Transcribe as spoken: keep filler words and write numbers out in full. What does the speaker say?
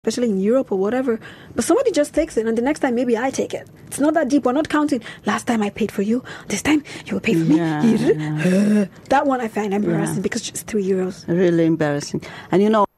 especially in Europe or whatever, but somebody just takes it and the next time maybe I take it. It's not that deep. We're not counting. Last time I paid for you. This time you will pay for me. Yeah, yeah. That one I find embarrassing yeah. because it's three euros. Really embarrassing. And you know,